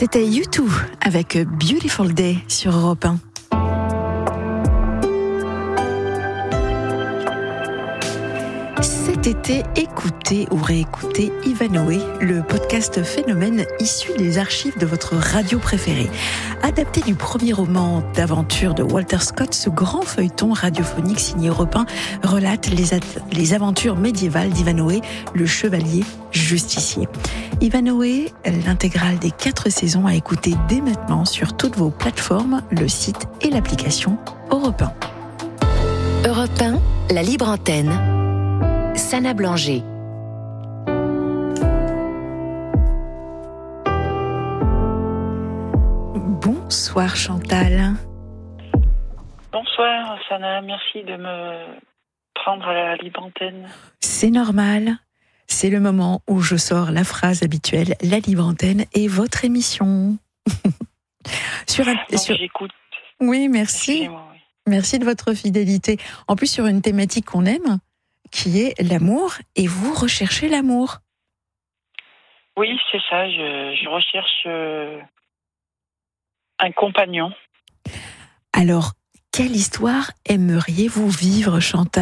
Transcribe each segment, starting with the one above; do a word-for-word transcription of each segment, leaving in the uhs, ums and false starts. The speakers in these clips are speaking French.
C'était U deux avec Beautiful Day sur Europe un. Cet été, écoutez ou réécoutez Ivanhoé, le podcast phénomène issu des archives de votre radio préférée. Adapté du premier roman d'aventure de Walter Scott, ce grand feuilleton radiophonique signé Europe un relate les, at- les aventures médiévales d'Ivanhoé, le chevalier justicier. Ivanhoé, l'intégrale des quatre saisons à écouter dès maintenant sur toutes vos plateformes, le site et l'application Europe un. Europe un, la libre antenne. Sana Blanger. Bonsoir Chantal. Bonsoir Sana, merci de me prendre à la libre antenne. C'est normal, c'est le moment où je sors la phrase habituelle, la libre antenne est votre émission. sur un, Donc, sur... j'écoute. Oui, merci. Excusez-moi, oui. Merci de votre fidélité. En plus, sur une thématique qu'on aime, qui est l'amour, et vous recherchez l'amour. Oui, c'est ça, je, je recherche euh, un compagnon. Alors, quelle histoire aimeriez-vous vivre, Chantal ?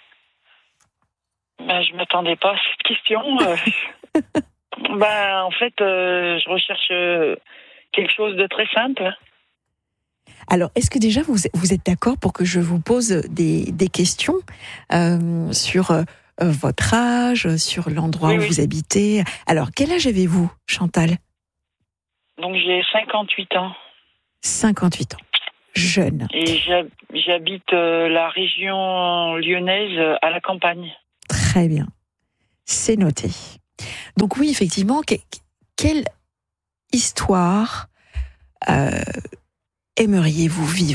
Ben, je ne m'attendais pas à cette question. euh. ben, en fait, euh, je recherche euh, quelque chose de très simple. Alors, est-ce que déjà vous, vous êtes d'accord pour que je vous pose des, des questions euh, sur euh, votre âge, sur l'endroit Oui, où oui. vous habitez ? Alors, quel âge avez-vous, Chantal ? Donc, j'ai cinquante-huit ans cinquante-huit ans. Jeune. et j'hab- j'habite euh, la région lyonnaise euh, à la campagne. Très bien. C'est noté. Donc oui, effectivement, que- quelle histoire euh, aimeriez-vous vivre ?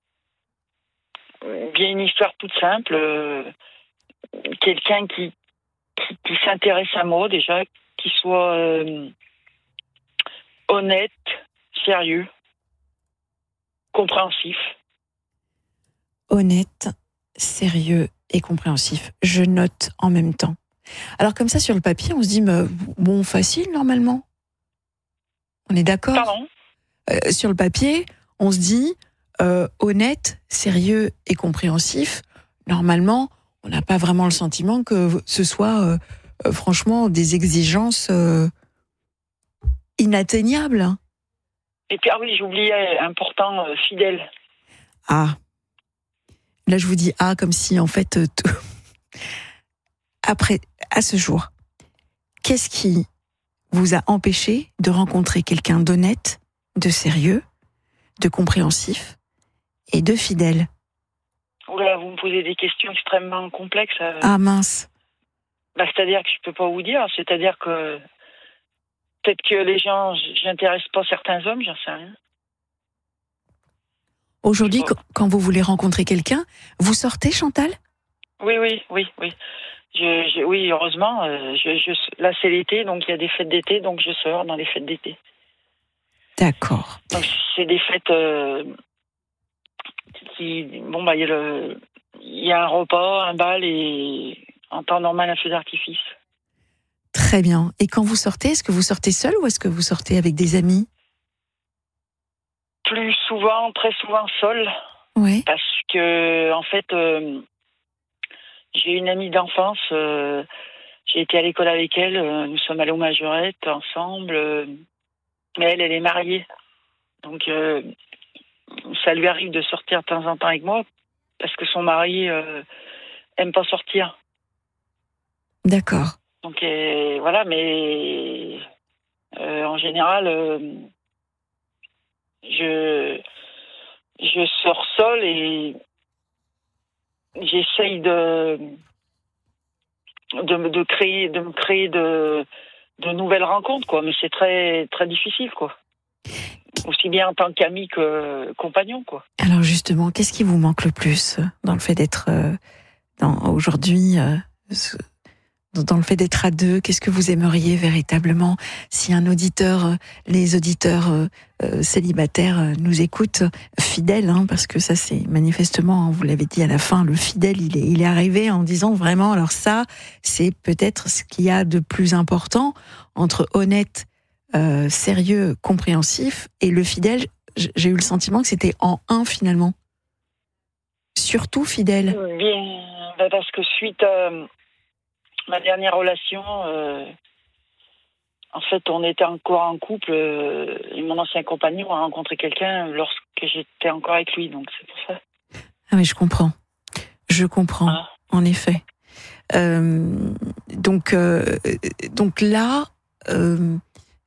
Bien une histoire toute simple. euh, quelqu'un qui, qui, qui s'intéresse à moi déjà, qui soit euh, honnête, sérieux, compréhensif. Honnête, sérieux et compréhensif. Je note en même temps. Alors comme ça, sur le papier, on se dit, mais, bon, facile normalement. On est d'accord ? Pardon ? Euh, sur le papier, on se dit, euh, honnête, sérieux et compréhensif. Normalement, on n'a pas vraiment le sentiment que ce soit, euh, euh, franchement, des exigences euh, inatteignables. hein. Et puis, ah oui, j'oubliais, important, euh, fidèle. Ah. Là, je vous dis ah, comme si, en fait, euh, tout... après, à ce jour, qu'est-ce qui vous a empêché de rencontrer quelqu'un d'honnête, de sérieux, de compréhensif et de fidèle ? Oula, vous me posez des questions extrêmement complexes. euh. Ah mince. Bah, c'est-à-dire que je peux pas vous dire. C'est-à-dire que peut-être que les gens, j'intéresse pas certains hommes, j'en sais rien. Aujourd'hui, Oh. qu- quand vous voulez rencontrer quelqu'un, vous sortez, Chantal ? Oui, oui, oui, oui. Je, je- oui, heureusement. euh, je, je, là, c'est l'été, donc il y a des fêtes d'été, donc je sors dans les fêtes d'été. D'accord. Donc c'est des fêtes euh, qui, bon bah il y a le, il y a un repas, un bal et en temps normal un feu d'artifice. Très bien. Et quand vous sortez, est-ce que vous sortez seul ou est-ce que vous sortez avec des amis ? Plus souvent, très souvent seul, Oui. parce que en fait, euh, j'ai une amie d'enfance. euh, j'ai été à l'école avec elle. euh, nous sommes allés aux majorettes ensemble. euh, mais elle, elle est mariée, donc euh, ça lui arrive de sortir de temps en temps avec moi parce que son mari euh, aime pas sortir. D'accord. Donc euh, voilà, mais euh, en général, euh, je je sors seule et j'essaye de de, me- de créer de me créer de de nouvelles rencontres, quoi. Mais c'est très très difficile, quoi. Aussi bien en tant qu'ami que compagnon, quoi. Alors justement, qu'est-ce qui vous manque le plus dans le fait d'être euh, dans, aujourd'hui euh, ce- dans le fait d'être à deux, qu'est-ce que vous aimeriez véritablement ? Si un auditeur, euh, les auditeurs euh, euh, célibataires euh, nous écoutent, fidèles, hein, parce que ça c'est manifestement, hein, vous l'avez dit à la fin, le fidèle, il est, il est arrivé en disant vraiment, alors ça, c'est peut-être ce qu'il y a de plus important entre honnête, euh, sérieux, compréhensif, et le fidèle, j'ai eu le sentiment que c'était en un finalement. Surtout fidèle. Bien, bah parce que suite à ma dernière relation, euh, en fait, on était encore en couple, euh, et mon ancien compagnon a rencontré quelqu'un lorsque j'étais encore avec lui, donc c'est pour ça. Ah oui, je comprends. Je comprends, ah. en effet. Euh, donc, euh, donc là, euh,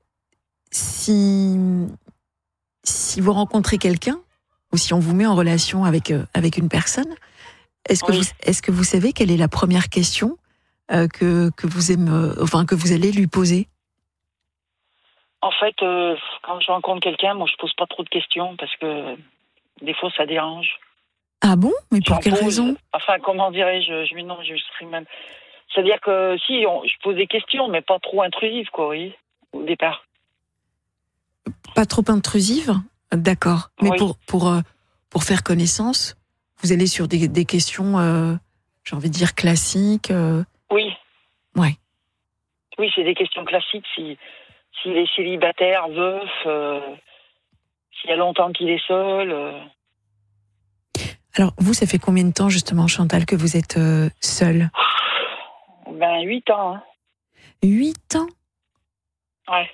si, si vous rencontrez quelqu'un, ou si on vous met en relation avec, euh, avec une personne, est-ce que, oui. vous, est-ce que vous savez quelle est la première question euh, que, que, vous aime, euh, enfin, que vous allez lui poser ? En fait, euh, quand je rencontre quelqu'un, moi je pose pas trop de questions parce que des fois ça dérange. Ah bon ? Mais pour J'en quelle pose, raison ? Enfin, comment dirais-je ? Je, non, je serais même. C'est-à-dire que si, on, je pose des questions, mais pas trop intrusives, quoi, oui, au départ. Pas trop intrusives ? D'accord. Mais oui. pour, pour, euh, pour faire connaissance, vous allez sur des, des questions, euh, j'ai envie de dire, classiques euh... Oui. Ouais. Oui, c'est des questions classiques. Si, s'il est célibataire, veuf, euh, s'il y a longtemps qu'il est seul. Euh... Alors, vous, ça fait combien de temps, justement, Chantal, que vous êtes euh, seule ? Ben, huit ans. Hein. Huit ans ? Ouais.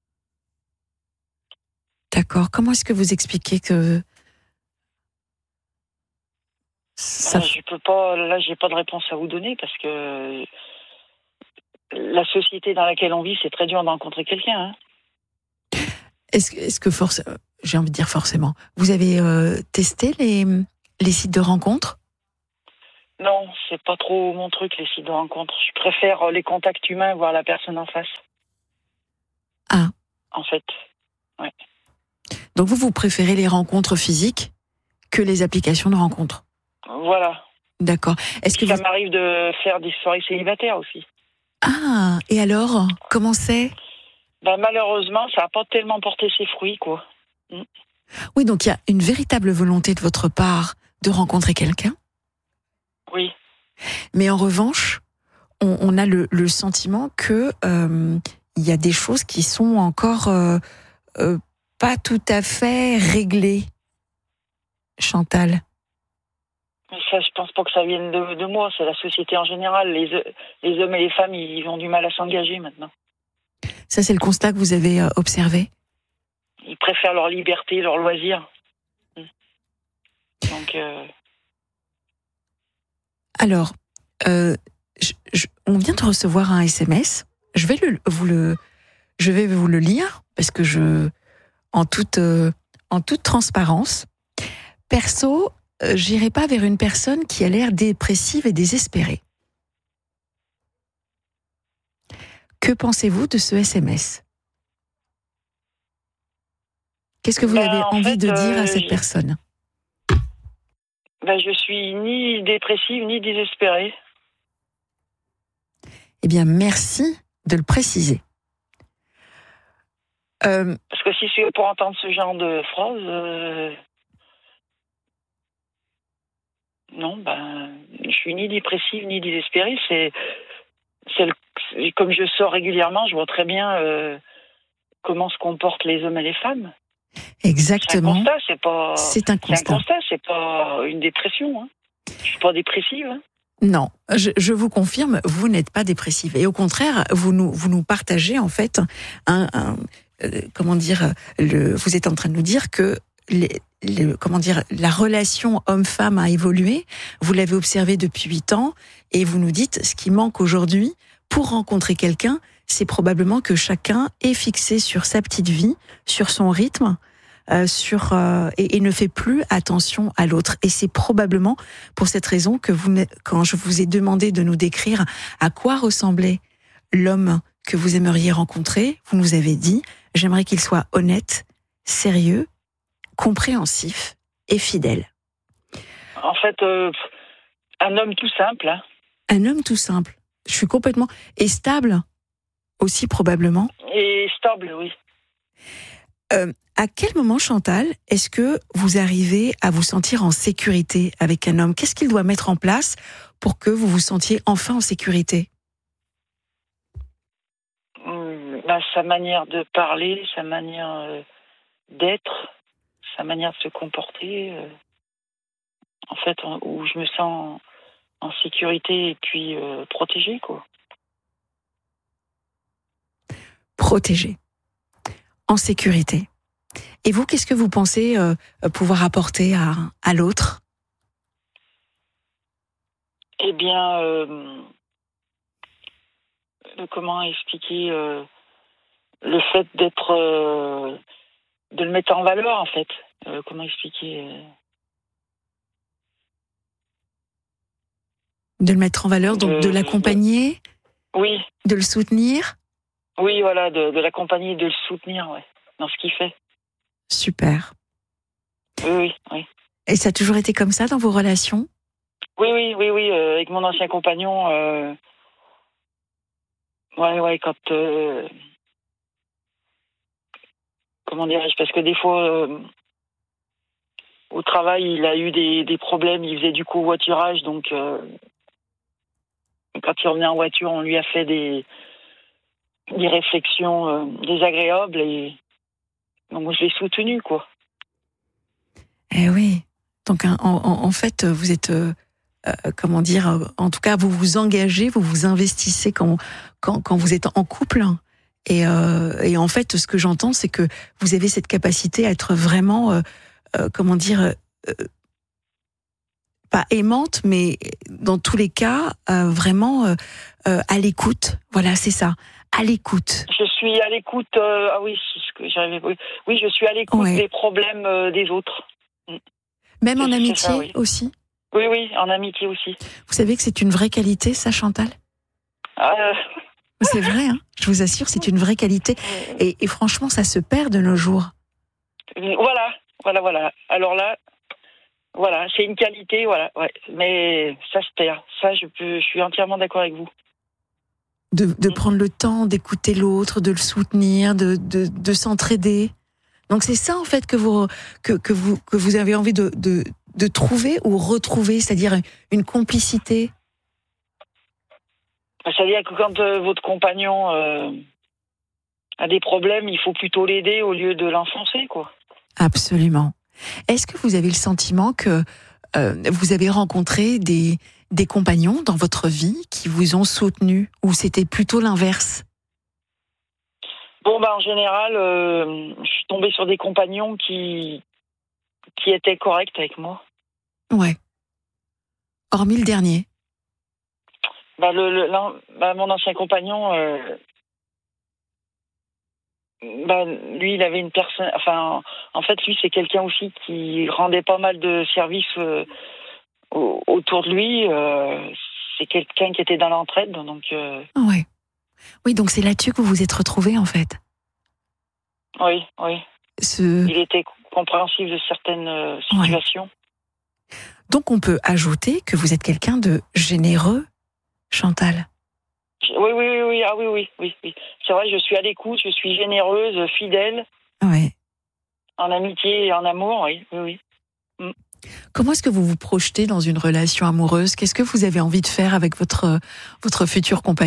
D'accord. Comment est-ce que vous expliquez que ça... Ben, je peux pas. Là, j'ai pas de réponse à vous donner parce que la société dans laquelle on vit, c'est très dur de rencontrer quelqu'un. Hein. Est-ce, est-ce que force, j'ai envie de dire forcément, vous avez euh, testé les les sites de rencontres ? Non, c'est pas trop mon truc, les sites de rencontres. Je préfère les contacts humains, voir la personne en face. Ah. En fait, ouais. Donc vous, vous préférez les rencontres physiques que les applications de rencontres ? Voilà. D'accord. Est-ce que ça vous... m'arrive de faire des soirées célibataires aussi. Ah, et alors, comment c'est ? Ben, malheureusement, ça n'a pas tellement porté ses fruits, quoi. Mm. Oui, donc il y a une véritable volonté de votre part de rencontrer quelqu'un. Oui. Mais en revanche, on, on a le, le sentiment que euh, il y a des choses qui sont encore euh, euh, pas tout à fait réglées. Chantal. Mais ça, je pense pas que ça vienne de, de moi. C'est la société en général. Les, les hommes et les femmes, ils ont du mal à s'engager maintenant. Ça, c'est le constat que vous avez euh, observé ? Ils préfèrent leur liberté, leur loisir. Donc. Euh... Alors, euh, je, je, on vient de recevoir un S M S. Je vais le, vous le, je vais vous le lire parce que je, en toute, euh, en toute transparence, perso, euh, j'irai pas vers une personne qui a l'air dépressive et désespérée. Que pensez-vous de ce S M S ? Qu'est-ce que vous ben, avez envie fait, de dire euh, à cette je... personne ? Ben, je suis ni dépressive ni désespérée. Eh bien, merci de le préciser. Euh... Parce que si c'est pour entendre ce genre de phrase, euh... non, ben, je suis ni dépressive ni désespérée. C'est, c'est, le... comme je sors régulièrement, je vois très bien euh, comment se comportent les hommes et les femmes. Exactement. C'est un constat, c'est pas. C'est un constat. C'est un constat, c'est pas une dépression. Hein. Je suis pas dépressive. Hein. Non, je, je vous confirme, vous n'êtes pas dépressive. Et au contraire, vous nous, vous nous partagez en fait un, un euh, comment dire, le, vous êtes en train de nous dire que les, les, comment dire, la relation homme-femme a évolué. Vous l'avez observé depuis huit ans, et vous nous dites ce qui manque aujourd'hui pour rencontrer quelqu'un, c'est probablement que chacun est fixé sur sa petite vie, sur son rythme. Euh, sur euh, et, et ne fait plus attention à l'autre. Et c'est probablement pour cette raison que vous, quand je vous ai demandé de nous décrire à quoi ressemblait l'homme que vous aimeriez rencontrer, vous nous avez dit « J'aimerais qu'il soit honnête, sérieux, compréhensif et fidèle. » En fait, euh, un homme tout simple. Hein. Un homme tout simple. Je suis complètement... Et stable aussi, probablement. Et stable, oui. Euh, à quel moment, Chantal, est-ce que vous arrivez à vous sentir en sécurité avec un homme ? Qu'est-ce qu'il doit mettre en place pour que vous vous sentiez enfin en sécurité ? mmh, ben bah, sa manière de parler, sa manière euh, d'être, sa manière de se comporter. Euh, en fait, en, où je me sens en, en sécurité et puis euh, protégée, quoi. Protégée, en sécurité. Et vous, qu'est-ce que vous pensez euh, pouvoir apporter à, à l'autre ? Eh bien, euh, comment expliquer euh, le fait d'être, euh, de le mettre en valeur, en fait. Euh, comment expliquer euh... De le mettre en valeur, donc de, de l'accompagner, de... oui, de le soutenir. Oui, voilà, de, de l'accompagner, de le soutenir, ouais, dans ce qu'il fait. Super. Oui, oui, oui. Et ça a toujours été comme ça dans vos relations ? Oui, oui, oui, oui. Euh, avec mon ancien compagnon, euh... ouais, ouais, quand, euh... comment dirais-je, parce que des fois, euh... au travail, il a eu des, des problèmes. Il faisait du covoiturage, donc euh... quand il revenait en voiture, on lui a fait des des réflexions euh, désagréables et donc moi je l'ai soutenu, quoi. Eh oui. Donc en, en, en fait, vous êtes, euh, euh, comment dire, en tout cas, vous vous engagez, vous vous investissez quand quand, quand vous êtes en couple. Et, euh, et en fait, ce que j'entends, c'est que vous avez cette capacité à être vraiment, euh, euh, comment dire, euh, pas aimante, mais dans tous les cas, euh, vraiment euh, euh, à l'écoute. Voilà, c'est ça. À l'écoute. Je suis à l'écoute. Euh, ah oui, c'est ce que j'avais. Oui. oui, je suis à l'écoute ouais. des problèmes euh, des autres. Même c'est, en amitié ça, oui. aussi. Oui, oui, en amitié aussi. Vous savez que c'est une vraie qualité, ça, Chantal ? euh... C'est vrai, hein, je vous assure, c'est une vraie qualité. Et, et franchement, ça se perd de nos jours. Voilà, voilà, voilà. Alors là, voilà, c'est une qualité, voilà. Ouais. Mais ça se perd. Ça, je peux, je suis entièrement d'accord avec vous. De, de prendre le temps d'écouter l'autre, de le soutenir, de, de, de s'entraider. Donc c'est ça en fait que vous que, que vous que vous avez envie de, de de trouver ou retrouver, c'est-à-dire une complicité. C'est-à-dire que quand euh, votre compagnon euh, a des problèmes, il faut plutôt l'aider au lieu de l'enfoncer, quoi. Absolument. Est-ce que vous avez le sentiment que euh, vous avez rencontré des des compagnons dans votre vie qui vous ont soutenu, ou c'était plutôt l'inverse ? Bon, bah, en général, euh, je suis tombée sur des compagnons qui, qui étaient corrects avec moi. Ouais. Hormis le dernier. Bah, le, le, bah, mon ancien compagnon, euh, bah, lui, il avait une personne. Enfin, en fait, lui, c'est quelqu'un aussi qui rendait pas mal de services euh, autour de lui. Euh, c'est quelqu'un qui était dans l'entraide, donc. Euh... Ouais. Oui, donc c'est là-dessus que vous vous êtes retrouvés, en fait. Oui, oui. Ce... Il était compréhensif de certaines euh, situations. Ouais. Donc on peut ajouter que vous êtes quelqu'un de généreux, Chantal. Oui, oui, oui, oui, ah oui, oui, oui, oui. C'est vrai, je suis à l'écoute, je suis généreuse, fidèle. Ouais. En amitié et en amour, oui, oui, oui. Mm. Comment est-ce que vous vous projetez dans une relation amoureuse ? Qu'est-ce que vous avez envie de faire avec votre votre futur compagnon ?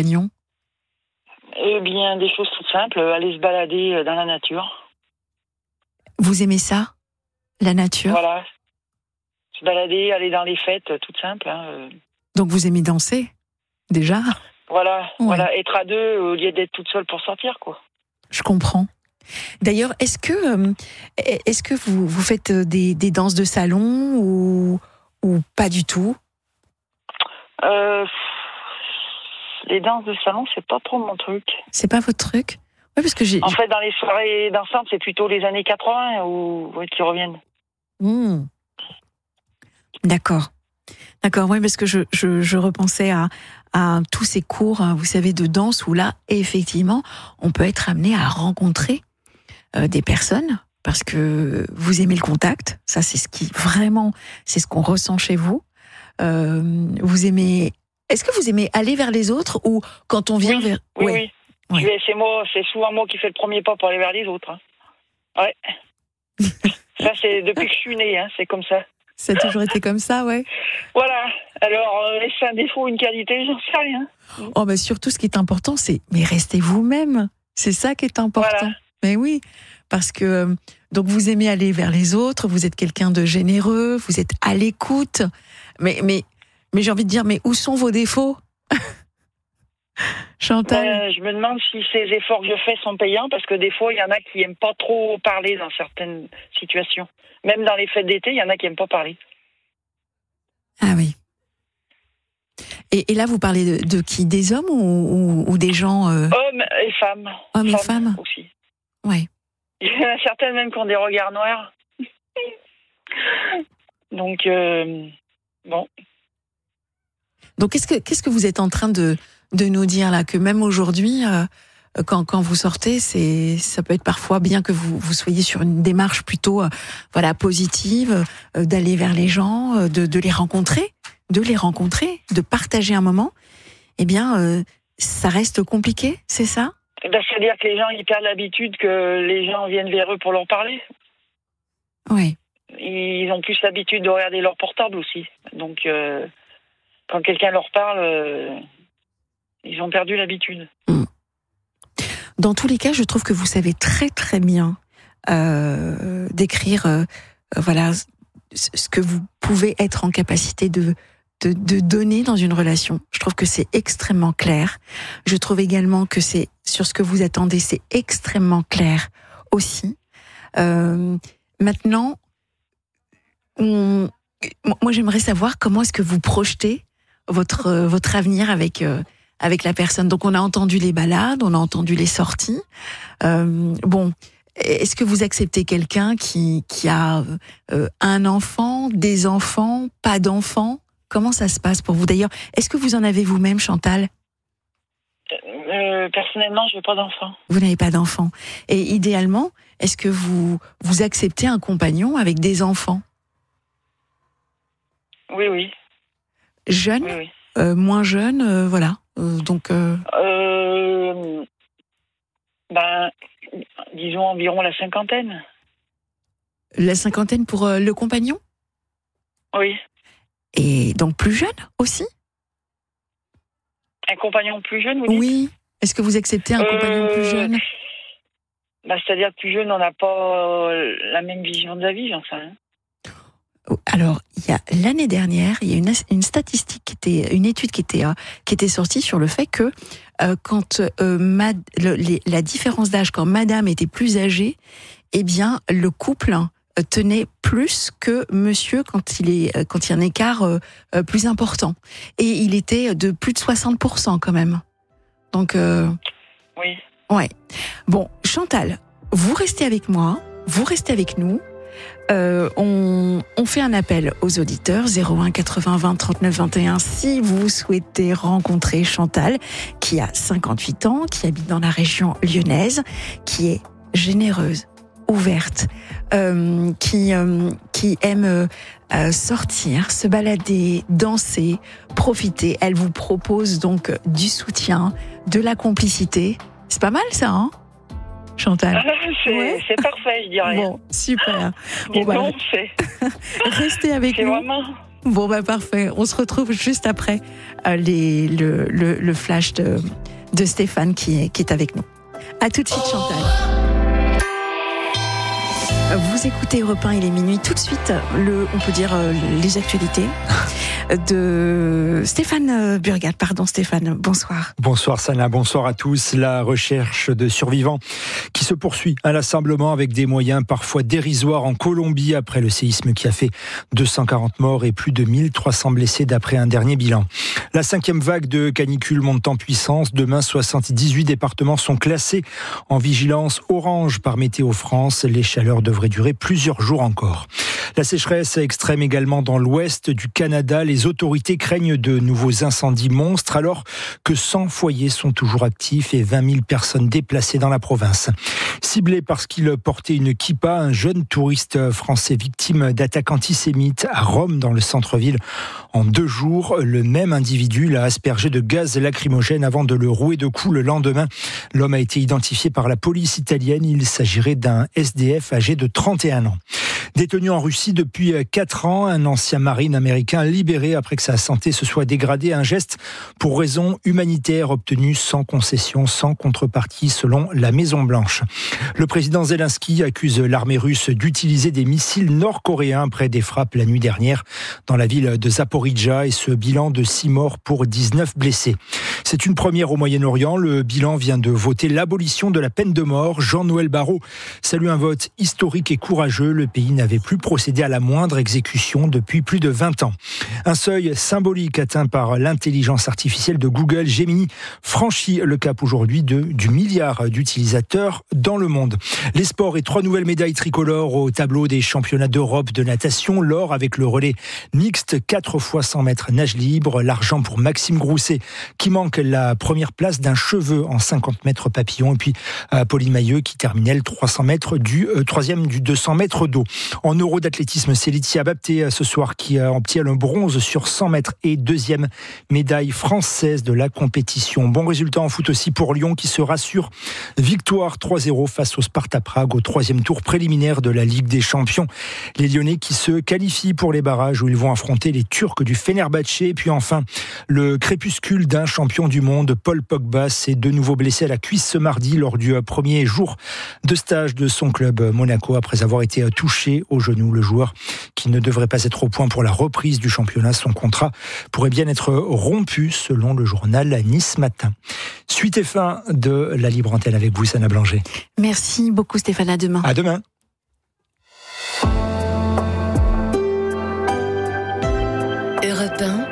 Eh bien, des choses toutes simples, aller se balader dans la nature. Vous aimez ça ? La nature ? Voilà. Se balader, aller dans les fêtes, toutes simples. Hein. Donc vous aimez danser, déjà ? Voilà, ouais. voilà, être à deux au lieu d'être toute seule pour sortir, quoi. Je comprends. D'ailleurs, est-ce que euh, est-ce que vous vous faites des, des danses de salon ou ou pas du tout ? euh, Les danses de salon, c'est pas trop mon truc. C'est pas votre truc ? Oui, parce que j'ai. En fait, dans les soirées dansantes, c'est plutôt les années quatre-vingts où ouais, qui reviennent. Mmh. D'accord. D'accord, oui, parce que je, je, je repensais à, à tous ces cours, vous savez, de danse où là, effectivement, on peut être amené à rencontrer euh, des personnes parce que vous aimez le contact. Ça, c'est ce qui vraiment, c'est ce qu'on ressent chez vous. Euh, vous aimez. Est-ce que vous aimez aller vers les autres ou quand on vient oui, vers. Oui, ouais. oui. Ouais. Oui. C'est moi, c'est souvent moi qui fais le premier pas pour aller vers les autres. Hein. Ouais. Ça, c'est depuis que je suis née, hein, c'est comme ça. Ça a toujours été comme ça, ouais. Voilà. Alors, euh, est-ce un défaut, une qualité, j'en sais rien. Oh, bah surtout, ce qui est important, c'est mais restez vous-même. C'est ça qui est important. Voilà. Mais oui, parce que donc vous aimez aller vers les autres, vous êtes quelqu'un de généreux, vous êtes à l'écoute. Mais mais mais j'ai envie de dire, mais où sont vos défauts, Chantal? Euh, je me demande si ces efforts que je fais sont payants, parce que des fois, il y en a qui aiment pas trop parler dans certaines situations. Même dans les fêtes d'été, il y en a qui aiment pas parler. Ah oui. Et, et là, vous parlez de, de qui? Des hommes ou, ou, ou des gens euh... Hommes et femmes. Hommes et femmes aussi. Ouais. Il y en a certaines même qui ont des regards noirs. Donc, euh, bon. Donc, qu'est-ce que, qu'est-ce que vous êtes en train de, de nous dire là? Que même aujourd'hui, euh, quand, quand vous sortez, c'est, ça peut être parfois bien que vous, vous soyez sur une démarche plutôt euh, voilà, positive, euh, d'aller vers les gens, euh, de, de les rencontrer, de les rencontrer, de partager un moment. Eh bien, euh, ça reste compliqué, c'est ça? Ben, c'est-à-dire que les gens, ils perdent l'habitude que les gens viennent vers eux pour leur parler. Oui. Ils ont plus l'habitude de regarder leur portable aussi. Donc, euh, quand quelqu'un leur parle, euh, ils ont perdu l'habitude. Mmh. Dans tous les cas, je trouve que vous savez très très bien euh, décrire euh, voilà, ce que vous pouvez être en capacité de, de, de donner dans une relation. Je trouve que c'est extrêmement clair. Je trouve également que c'est, sur ce que vous attendez, c'est extrêmement clair aussi. Euh, maintenant, on, moi j'aimerais savoir comment est-ce que vous projetez votre, votre avenir avec, euh, avec la personne. Donc on a entendu les balades, on a entendu les sorties. Euh, bon, est-ce que vous acceptez quelqu'un qui, qui a euh, un enfant, des enfants, pas d'enfants? Comment ça se passe pour vous d'ailleurs? Est-ce que vous en avez vous-même, Chantal? euh, Personnellement, je n'ai pas d'enfant. Vous n'avez pas d'enfant. Et idéalement, est-ce que vous, vous acceptez un compagnon avec des enfants? Oui, oui. Jeune, oui, oui. Euh, moins jeune, euh, voilà. Euh, donc, euh... Euh, ben, disons environ la cinquantaine. La cinquantaine pour euh, le compagnon? Oui. Et donc plus jeune aussi? Un compagnon plus jeune, vous dites? Oui. Est-ce que vous acceptez un euh... compagnon plus jeune? Ben, c'est-à-dire que plus jeune, on n'a pas la même vision de la vie, j'en sais rien. Alors, il y a l'année dernière, il y a une, une statistique qui était, une étude qui était, euh, qui était sortie sur le fait que euh, quand euh, mad, le, les, la différence d'âge, quand Madame était plus âgée, eh bien, le couple euh, tenait plus que Monsieur quand il est, euh, quand il y a un écart euh, euh, plus important. Et il était de plus de soixante pour cent quand même. Donc, euh, oui. Ouais. Bon, Chantal, vous restez avec moi, vous restez avec nous. Euh, on, on fait un appel aux auditeurs zéro un quatre-vingts vingt trente-neuf vingt et un si vous souhaitez rencontrer Chantal, qui a cinquante-huit ans, qui habite dans la région lyonnaise, qui est généreuse, ouverte, euh, qui, euh, qui aime euh, sortir, se balader, danser, profiter. Elle vous propose donc du soutien, de la complicité. C'est pas mal ça, hein, Chantal? c'est, ouais. c'est parfait, je dirais. Bon, super. Bon, bah, non, c'est... Restez avec c'est nous. Vraiment... Bon, bah parfait. On se retrouve juste après euh, les, le, le, le flash de, de Stéphane qui est, qui est avec nous. À tout de suite, Chantal. Vous écoutez Europe un, il est minuit. Tout de suite, le, on peut dire euh, les actualités de Stéphane Burgat. Pardon Stéphane, bonsoir. Bonsoir Sana, bonsoir à tous. La recherche de survivants qui se poursuit inlassablement avec des moyens parfois dérisoires en Colombie après le séisme qui a fait deux cent quarante morts et plus de mille trois cents blessés d'après un dernier bilan. La cinquième vague de canicule monte en puissance. Demain, soixante-dix-huit départements sont classés en vigilance orange par Météo France. Les chaleurs devraient durer plusieurs jours encore. La sécheresse extrême également dans l'ouest du Canada. Les autorités craignent de nouveaux incendies monstres alors que cent foyers sont toujours actifs et vingt mille personnes déplacées dans la province. Ciblé parce qu'il portait une kippa, un jeune touriste français victime d'attaques antisémites à Rome dans le centre-ville. En deux jours, le même individu l'a aspergé de gaz lacrymogène avant de le rouer de coups le lendemain. L'homme a été identifié par la police italienne. Il s'agirait d'un S D F âgé de trente et un ans. Détenu en Russie depuis quatre ans, un ancien marine américain libéré après que sa santé se soit dégradée. Un geste pour raison humanitaire obtenu sans concession, sans contrepartie, selon la Maison-Blanche. Le président Zelensky accuse l'armée russe d'utiliser des missiles nord-coréens après des frappes la nuit dernière dans la ville de Zaporijjia et ce bilan de six morts pour dix-neuf blessés. C'est une première au Moyen-Orient. Le bilan vient de voter l'abolition de la peine de mort. Jean-Noël Barrot salue un vote historique et courageux. Le pays n'avait plus procédé à la moindre exécution depuis plus de vingt ans. Un seuil symbolique atteint par l'intelligence artificielle de Google, Gemini, franchit le cap aujourd'hui de, du milliard d'utilisateurs dans le monde. Les sports et trois nouvelles médailles tricolores au tableau des championnats d'Europe de natation. L'or avec le relais mixte, quatre fois cent mètres nage libre. L'argent pour Maxime Grousset qui manque la première place d'un cheveu en cinquante mètres papillon. Et puis euh, Pauline Mailleux qui terminait le trois cents mètres du euh, troisième du deux cents mètres d'eau. En euro d'athlétisme, c'est Laetitia Bapté euh, ce soir qui euh, obtient le bronze sur cent mètres et deuxième médaille française de la compétition. Bon résultat en foot aussi pour Lyon qui se rassure. Victoire trois zéro face au Sparta Prague au troisième tour préliminaire de la Ligue des Champions. Les Lyonnais qui se qualifient pour les barrages où ils vont affronter les Turcs du Fenerbahçe. Et puis enfin, le crépuscule d'un champion du monde, Paul Pogba, s'est de nouveau blessé à la cuisse ce mardi lors du premier jour de stage de son club Monaco après avoir été touché au genou. Le joueur qui ne devrait pas être au point pour la reprise du championnat, son contrat pourrait bien être rompu selon le journal Nice Matin. Suite et fin de la Libre Antenne avec vous, Sana Blanger. Merci beaucoup Stéphane, à demain. À demain. Europe un.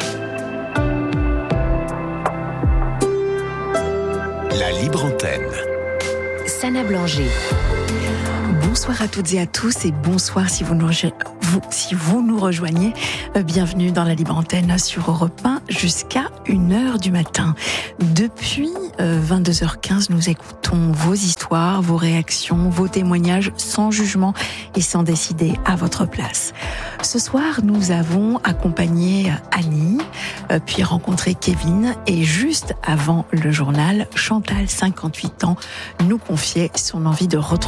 La Libre Antenne. Sana Blanger. Bonsoir à toutes et à tous et bonsoir si vous nous, rejo- vous, si vous nous rejoignez. Euh, bienvenue dans la Libre Antenne sur Europe un jusqu'à une heure du matin. Depuis euh, vingt-deux heures quinze, nous écoutons vos histoires, vos réactions, vos témoignages sans jugement et sans décider à votre place. Ce soir, nous avons accompagné Annie, euh, puis rencontré Kevin et juste avant le journal, Chantal, cinquante-huit ans, nous confiait son envie de retrouver